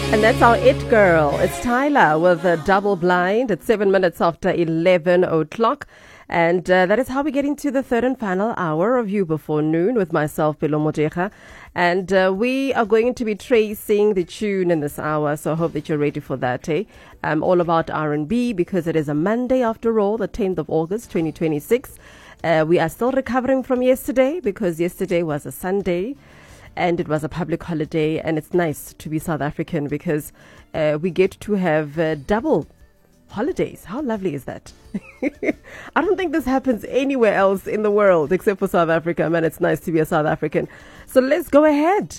And that's our It Girl. It's Tyla with a Double Blind. It's 7 minutes after 11 o'clock. And that is how we get into the third and final hour of You Before Noon with myself, Pelo Mojecha. And we are going to be tracing the tune in this hour, so I hope that you're ready for that. All about R&B, because it is a Monday after all, the 10th of August, 2026. We are still recovering from yesterday, because yesterday was a Sunday. And it was a public holiday, and it's nice to be South African because we get to have double holidays. How lovely is that? I don't think this happens anywhere else in the world except for South Africa, man. It's nice to be a South African. So let's go ahead.